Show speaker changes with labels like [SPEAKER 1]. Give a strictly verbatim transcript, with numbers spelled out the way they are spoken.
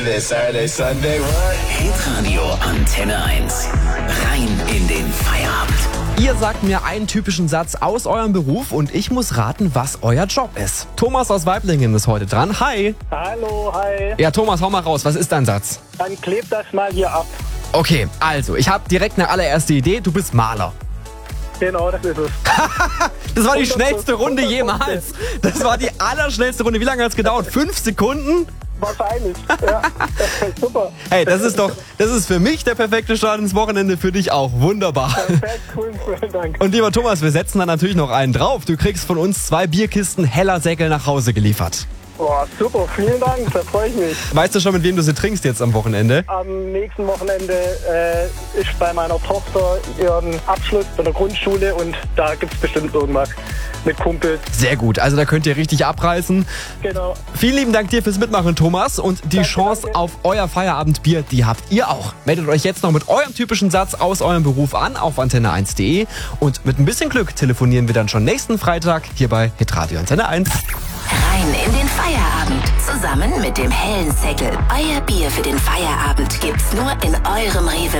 [SPEAKER 1] Saturday, Sunday, what?
[SPEAKER 2] Hitradio Antenne eins. Rein in den Feierabend.
[SPEAKER 3] Ihr sagt mir einen typischen Satz aus eurem Beruf und ich muss raten, was euer Job ist. Thomas aus Weiblingen ist heute dran. Hi.
[SPEAKER 4] Hallo, hi.
[SPEAKER 3] Ja, Thomas, hau mal raus. Was ist dein Satz?
[SPEAKER 4] Dann klebt das mal hier ab.
[SPEAKER 3] Okay, also, ich habe direkt eine allererste Idee. Du bist Maler.
[SPEAKER 4] Genau, das ist es.
[SPEAKER 3] Das war die schnellste Runde jemals. Das war die allerschnellste Runde. Wie lange hat es gedauert? Fünf Sekunden?
[SPEAKER 4] Wahrscheinlich. Ja, super.
[SPEAKER 3] Hey, das ist doch, das ist für mich der perfekte Start ins Wochenende, für dich auch. Wunderbar.
[SPEAKER 4] Perfekt, cool, vielen Dank.
[SPEAKER 3] Und lieber Thomas, wir setzen da natürlich noch einen drauf. Du kriegst von uns zwei Bierkisten Heller Säckel nach Hause geliefert.
[SPEAKER 4] Boah, super, vielen Dank, da freue ich mich.
[SPEAKER 3] Weißt du schon, mit wem du sie trinkst jetzt am Wochenende?
[SPEAKER 4] Am nächsten Wochenende äh, ist bei meiner Tochter ihren Abschluss von der Grundschule und da gibt es bestimmt irgendwas mit Kumpels.
[SPEAKER 3] Sehr gut, also da könnt ihr richtig abreißen.
[SPEAKER 4] Genau.
[SPEAKER 3] Vielen lieben Dank dir fürs Mitmachen, Thomas. Und die
[SPEAKER 4] Danke,
[SPEAKER 3] Chance
[SPEAKER 4] danke.
[SPEAKER 3] auf euer Feierabendbier, die habt ihr auch. Meldet euch jetzt noch mit eurem typischen Satz aus eurem Beruf an auf antenne eins punkt de. Und mit ein bisschen Glück telefonieren wir dann schon nächsten Freitag hier bei Hitradio Antenne eins.
[SPEAKER 2] Rein in den Feierabend. Zusammen mit dem hellen Säckel. Euer Bier für den Feierabend gibt's nur in eurem Rewe